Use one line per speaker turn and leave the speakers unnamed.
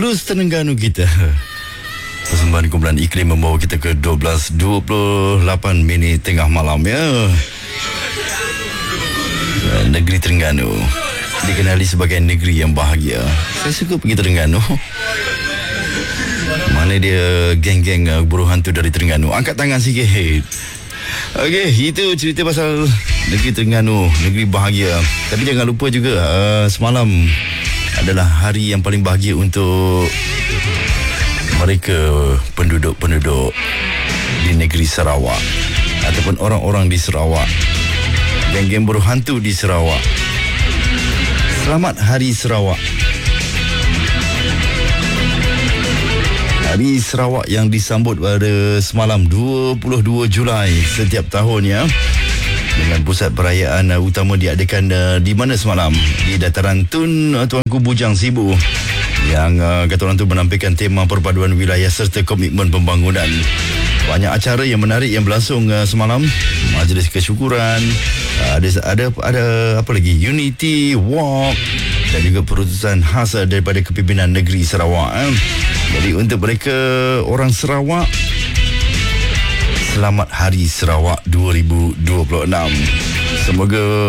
Blues Terengganu kita. Persembahan kumpulan Iklim membawa kita ke 12.28 minit tengah malam ya. Negeri Terengganu dikenali sebagai negeri yang bahagia. Saya suka pergi Terengganu. Mana dia geng-geng buruh hantu dari Terengganu. Angkat tangan sikit. Okey, itu cerita pasal negeri Terengganu, negeri bahagia. Tapi jangan lupa juga semalam adalah hari yang paling bahagia untuk mereka penduduk-penduduk di negeri Sarawak ataupun orang-orang di Sarawak, geng-geng buruh hantu di Sarawak. Selamat Hari Sarawak. Hari Sarawak yang disambut pada semalam 22 Julai setiap tahun ya. Dengan pusat perayaan utama diadakan di mana semalam? Di Dataran Tun Tuanku Bujang Sibu. Yang kata orang tu menampilkan tema perpaduan wilayah serta komitmen pembangunan. Banyak acara yang menarik yang berlangsung semalam. Majlis kesyukuran, ada apa lagi? Unity Walk dan juga perutusan khas daripada kepimpinan negeri Sarawak. Jadi untuk mereka orang Sarawak, selamat Hari Sarawak 2026. Semoga